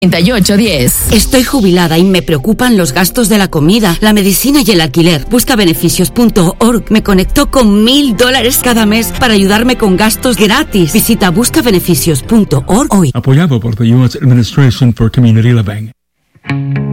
3810. Estoy jubilada y me preocupan los gastos de la comida, la medicina y el alquiler. Buscabeneficios.org me conectó con $1,000 cada mes para ayudarme con gastos gratis. Visita buscabeneficios.org hoy. Apoyado por the U.S. Administration for Community Living.